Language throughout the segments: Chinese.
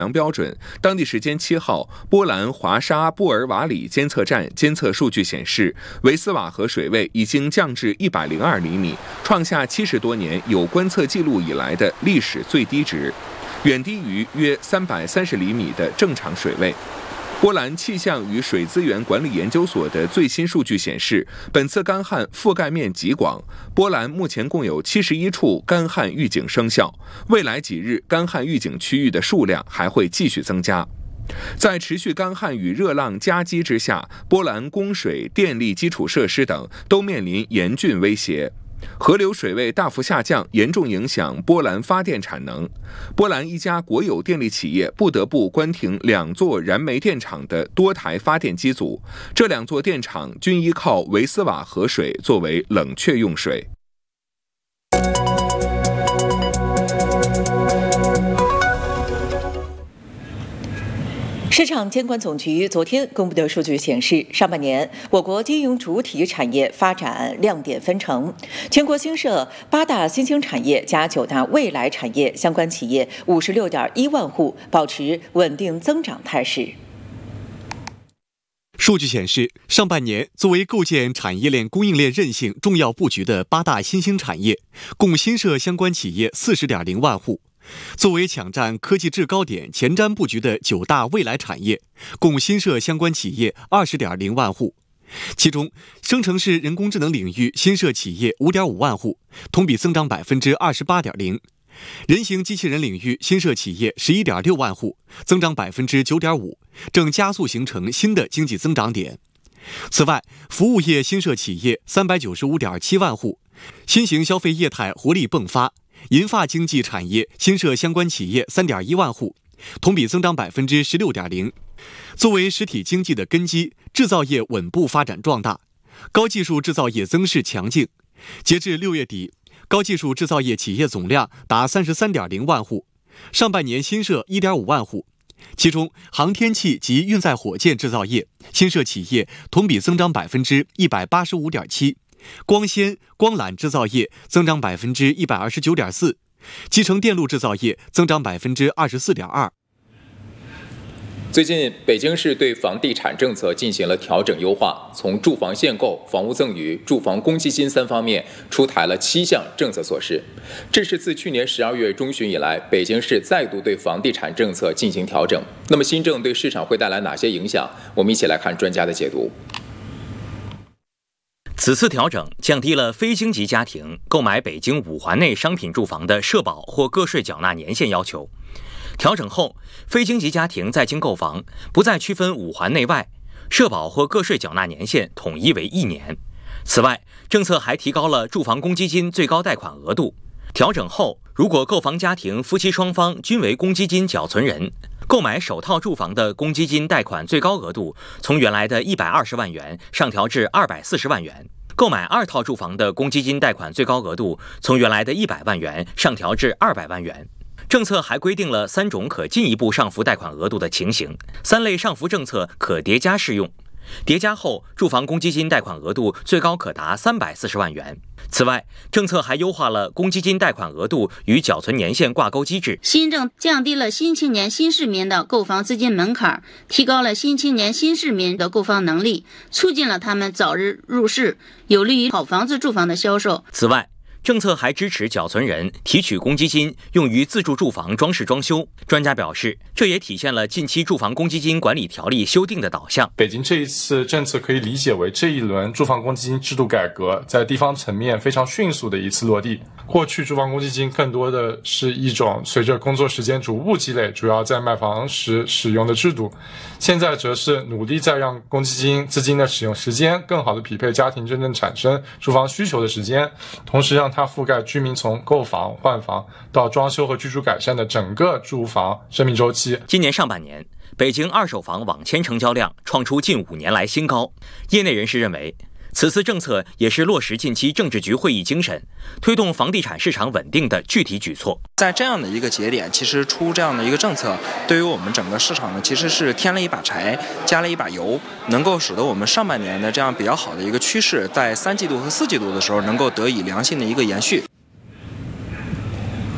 量标准。当地时间7号，波兰华沙布尔瓦里监测站监测数据显示，维斯瓦河水位已经降至102厘米，创下70多年有观测记录以来的历史最低值，远低于约330厘米的正常水位。波兰气象与水资源管理研究所的最新数据显示，本次干旱覆盖面极广。波兰目前共有71处干旱预警生效，未来几日干旱预警区域的数量还会继续增加。在持续干旱与热浪夹击之下，波兰供水、电力基础设施等都面临严峻威胁。河流水位大幅下降，严重影响波兰发电产能。波兰一家国有电力企业不得不关停2座燃煤电厂的多台发电机组，这2座电厂均依靠维斯瓦河水作为冷却用水。 市场监管总局昨天公布的数据显示，上半年我国金融主体产业发展亮点纷呈，全国新设8大新兴产业加9大未来产业相关企业56.1万户，保持稳定增长态势。 数据显示，上半年作为构建产业链供应链韧性重要布局的8大新兴产业，共新设相关企业40.0万户。作为抢占科技制高点前瞻布局的9大未来产业，共新设相关企业20.0万户。其中，生成式人工智能领域新设企业5.5万户，同比增长28.0%；人形机器人领域新设企业11.6万户，增长9.5%，正加速形成新的经济增长点。此外，服务业新设企业395.7万户，新型消费业态活力迸发。银发经济产业新设相关企业3.1万户，同比增长16.0%。作为实体经济的根基，制造业稳步发展壮大，高技术制造业增势强劲。截至6月底，高技术制造业企业总量达33.0万户，上半年新设1.5万户。其中，航天器及运载火箭制造业新设企业同比增长185.7%。光纤、光缆制造业增长129.4%，集成电路制造业增长24.2%。 最近，北京市对房地产政策进行了调整优化，从住房限购、房屋赠与、住房公积金3方面出台了7项政策措施。这是自去年12月中旬以来，北京市再度对房地产政策进行调整。那么，新政对市场会带来哪些影响？我们一起来看专家的解读。 此次调整降低了非京籍家庭购买北京5环内商品住房的社保或个税缴纳年限要求。调整后，非京籍家庭在京购房不再区分5环内外，社保或个税缴纳年限统一为1年。此外，政策还提高了住房公积金最高贷款额度。调整后，如果购房家庭夫妻双方均为公积金缴存人，购买首套住房的公积金贷款最高额度从原来的120万元上调至240万元，购买2套住房的公积金贷款最高额度从原来的100万元上调至200万元。政策还规定了3种可进一步上浮贷款额度的情形，3类上浮政策可叠加适用。叠加后，住房公积金贷款额度最高可达340万元。此外，政策还优化了公积金贷款额度与缴存年限挂钩机制。 新政降低了新青年新市民的购房资金门槛，提高了新青年新市民的购房能力，促进了他们早日入市，有利于好房子住房的销售。 此外，政策还支持缴存人提取公积金用于自住住房装饰装修。专家表示，这也体现了近期住房公积金管理条例修订的导向。 北京这一次政策可以理解为这一轮住房公积金制度改革在地方层面非常迅速的一次落地。过去住房公积金更多的是一种随着工作时间逐步积累，主要在卖房时使用的制度，现在则是努力在让公积金资金的使用时间更好的匹配家庭真正产生住房需求的时间，同时让它覆盖居民从购房、换房到装修和居住改善的整个住房生命周期。 今年上半年，北京二手房网签成交量创出近5年来新高。业内人士认为，此次政策也是落实近期政治局会议精神，推动房地产市场稳定的具体举措。 在这样的一个节点，其实出这样的一个政策，对于我们整个市场呢，其实是添了一把柴，加了一把油，能够使得我们上半年的这样比较好的一个趋势，在3季度和4季度的时候能够得以良性的一个延续。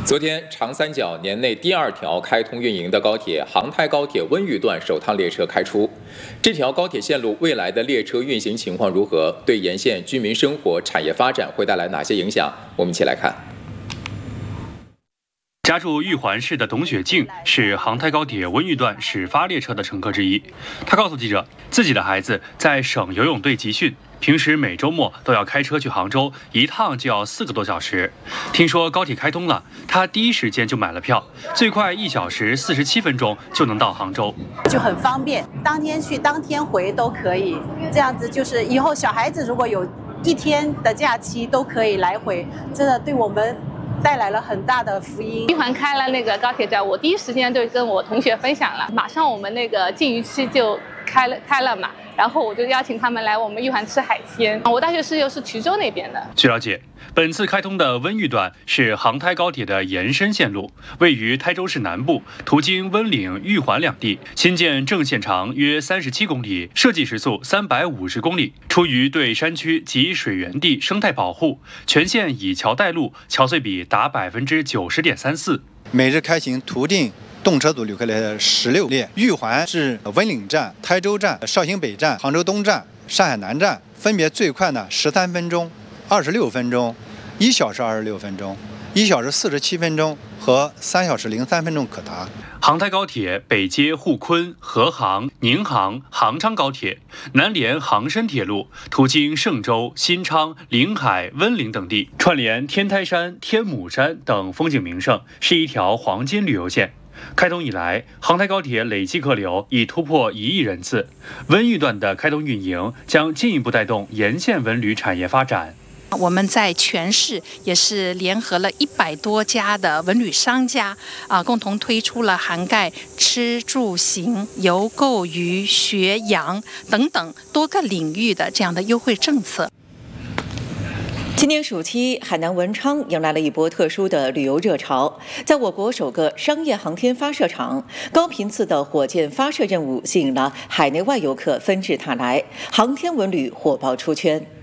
昨天，长三角年内第2条开通运营的高铁杭太高铁温榆段首趟列车开出。这条高铁线路未来的列车运行情况如何？对沿线居民生活、产业发展会带来哪些影响？我们一起来看。 家住玉环市的董雪静是杭太高铁温榆段始发列车的乘客之一。她告诉记者，自己的孩子在省游泳队集训，平时每周末都要开车去杭州，一趟就要4个多小时。听说高铁开通了，她第一时间就买了票，最快1小时47分钟就能到杭州， 就很方便，当天去当天回都可以。这样子就是以后小孩子如果有1天的假期都可以来回，真的对我们带来了很大的福音。 玉环开了那个高铁站，我第一时间就跟我同学分享了，马上我们那个禁渔期就开了嘛，然后我就邀请他们来我们玉环吃海鲜。我大学室友是衢州那边的。 据了解，本次开通的温榆段是杭太高铁的延伸线路，位于台州市南部，途经温岭、玉环两地，新建正线长约37公里，设计时速350公里。出于对山区及水源地生态保护，全线以桥带路，桥隧比达90.34%。 每日开行途径动车组旅客列16列，玉环至温岭站、台州站、绍兴北站、杭州东站、上海南站，分别最快呢13分钟、26分钟、1小时26分钟、1小时47分钟和3小时03分钟可达。 杭太高铁北接沪昆、合杭、宁杭、杭昌高铁，南连杭深铁路，途经嵊州、新昌、临海、温岭等地，串联天台山、天母山等风景名胜，是一条黄金旅游线。开通以来，杭太高铁累计客流已突破1亿人次。温榆段的开通运营将进一步带动沿线文旅产业发展。 我们在全市也是联合了100多家的文旅商家共同推出了涵盖吃住行、游购娱、学养等等多个领域的这样的优惠政策。 今年暑期，海南文昌迎来了一波特殊的旅游热潮。在我国首个商业航天发射场，高频次的火箭发射任务吸引了海内外游客纷至沓来，航天文旅火爆出圈。